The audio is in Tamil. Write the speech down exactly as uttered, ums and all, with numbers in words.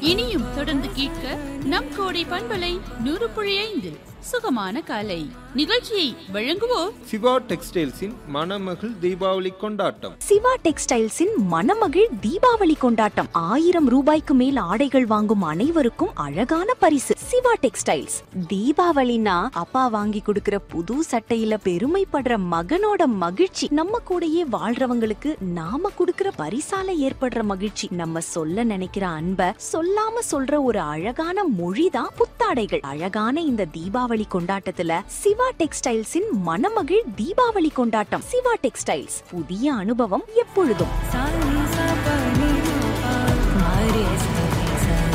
இனியும் தொடர்ந்து கேட்க நம் கோடை பண்பலை நூறு புள்ளி ஐந்து சுகமான காலை நிகழ்ச்சியை வழங்குவோர் சிவா டெக்ஸ்டைல்ஸின் மணமகள் தீபாவளி கொண்டாட்டம். சிவா டெக்ஸ்டைல்ஸின் மணமகள் தீபாவளி கொண்டாட்டம். ஆயிரம் ரூபாய்க்கு மேல் ஆடைகள் வாங்கும் அனைவருக்கும் அழகான பரிசு. சிவா டெக்ஸ்டைல்ஸ். தீபாவளினா அப்பா வாங்கி கொடுக்கிற புது சட்டையில பெருமைப்படுற மகனோட மகிழ்ச்சி. நம்ம கூடயே வாழ்றவங்களுக்கு நாம கொடுக்கிற பரிசால ஏற்படுற மகிழ்ச்சி. நம்ம சொல்ல நினைக்கிற அன்ப சொல்லாம சொல்ற ஒரு அழகான மொழிதான் புத்தாடைகள். அழகான இந்த தீபாவளி கொண்டாட்டத்துல சிவா டெக்ஸ்டைல்ஸின் மணமகள் தீபாவளி கொண்டாட்டம். சிவா டெக்ஸ்டைல்ஸ், புதிய அனுபவம் எப்பொழுதும்.